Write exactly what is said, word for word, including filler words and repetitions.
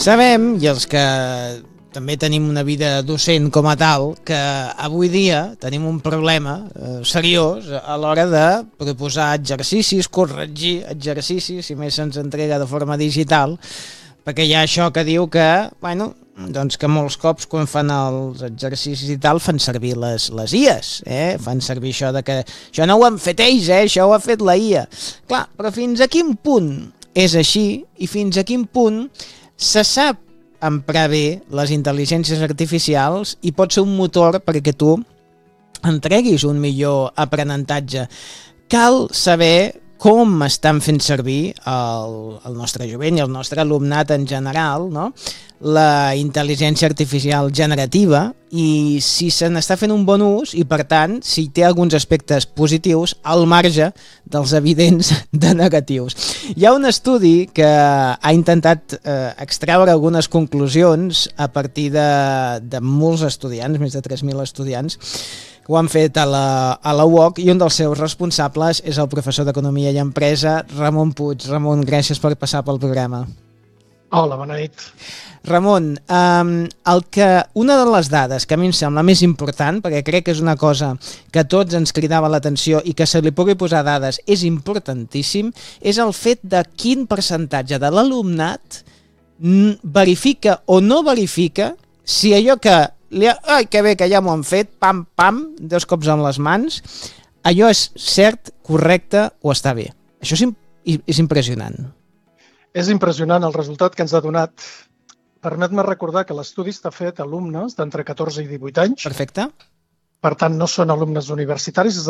Sabem, i els que també tenim una vida docent com a tal, que avui dia tenim un problema eh, seriós a l'hora de proposar exercicis, corregir exercicis, si més se'ns entrega de forma digital, perquè hi ha això que diu que, bueno, doncs que molts cops quan fan els exercicis i tal fan servir les, les I As, eh? Fan servir això de que això no ho han fet ells, eh? Això ho ha fet la I A. Clar, però fins a quin punt és així i fins a quin punt se sap emprar bé les intel·ligències artificials i pot ser un motor perquè tu entreguis un millor aprenentatge. Cal saber com estan fent servir el, el nostre jovent i el nostre alumnat en general, no? La intel·ligència artificial generativa i si se n'està fent un bon ús i, per tant, si té alguns aspectes positius al marge dels evidents de negatius. Hi ha un estudi que ha intentat eh, extreure algunes conclusions a partir de, de molts estudiants, més de tres mil estudiants, que ho han fet a la, a la U O C, i un dels seus responsables és el professor d'Economia i Empresa, Ramon Puig. Ramon, gràcies per passar pel programa. Hola, bona nit. Ramon, um, el que, una de les dades que a mi em sembla més important, perquè crec que és una cosa que a tots ens cridava l'atenció i que se li pugui posar dades és importantíssim, és el fet de quin percentatge de l'alumnat verifica o no verifica si allò que li ha, ai, que bé, que ja m'ho han fet, pam, pam, dos cops amb les mans, allò és cert, correcte o està bé. Això és, és impressionant. És impressionant el resultat que ens ha donat. Permet-me recordar que l'estudi està fet a alumnes d'entre catorze i divuit anys. Perfecte. Per tant, no són alumnes universitaris, és